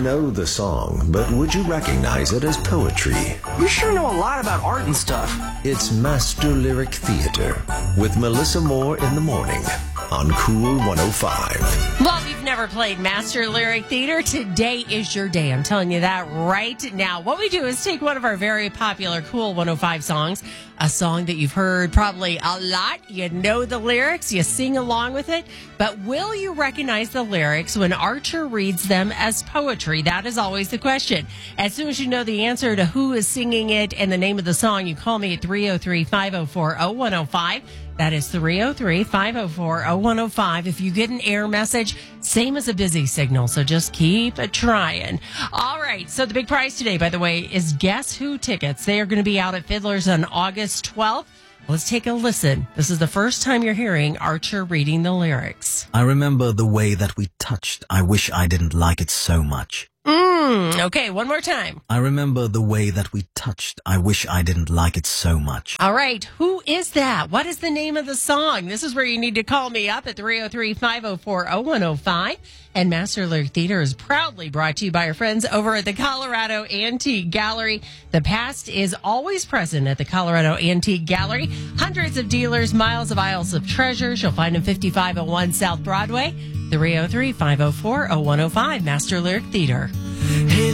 know the song, but would you recognize it as poetry? You sure know a lot about art and stuff. It's Master Lyric Theater with Melissa Moore in the morning on Cool 105. Well, if you've never played Master Lyric Theater, today is your day. I'm telling you that right now. What we do is take one of our very popular Cool 105 songs, a song that you've heard probably a lot. You know the lyrics, you sing along with it, but will you recognize the lyrics when Archer reads them as poetry? That is always the question. As soon as you know the answer to who is singing it and the name of the song, you call me at 303-504-0105. That is 303-504-0105. If you get an error message, same as a busy signal, so just keep trying. All right, so the big prize today, by the way, is Guess Who tickets. They are going to be out at Fiddler's on August 12th. Let's take a listen. This is the first time you're hearing Archer reading the lyrics. I remember the way that we touched. I wish I didn't like it so much. Okay, one more time. I remember the way that we touched. I wish I didn't like it so much. All right, who is that? What is the name of the song? This is where you need to call me up at 303-504-0105. And Master Lyric Theater is proudly brought to you by our friends over at the Colorado Antique Gallery. The past is always present at the Colorado Antique Gallery. Hundreds of dealers, miles of aisles of treasures. You'll find them 5501 South Broadway. 303-504-0105, Master Lyric Theater. Hey